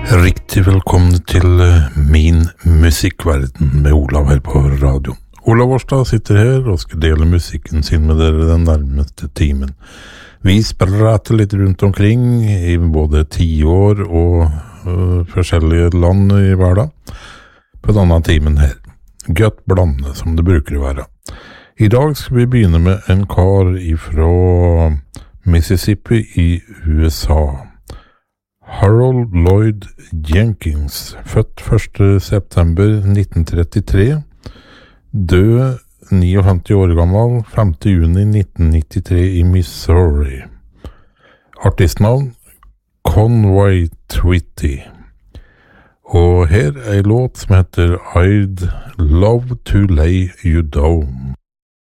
Riktig velkommen til min musikkverden med Olav her på radioen. Olav Årstad sitter her og skal dele musikken sin med dere den nærmeste timen. Vi sprater litt rundt omkring i både 10 år og forskjellige land i verden på denne timen her. Gøtt blande som det bruker å være. I dag skal vi begynne med en kar fra Mississippi i USA. Harold Lloyd Jenkins, født 1. september 1933, død 59 år gammel, 5. juni 1993 i Missouri. Artistnavn Conway Twitty. Og her en låt som heter I'd Love to Lay You Down.